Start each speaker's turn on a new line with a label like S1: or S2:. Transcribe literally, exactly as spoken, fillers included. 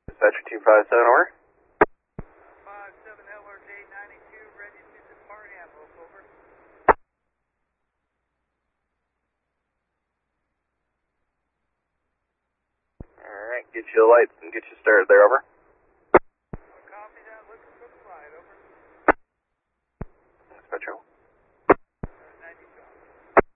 S1: Dispatcher two five seven, over.
S2: five seven L R J ninety-two, ready to depart Antelope, over.
S1: Alright, get you the lights and get you started there, over.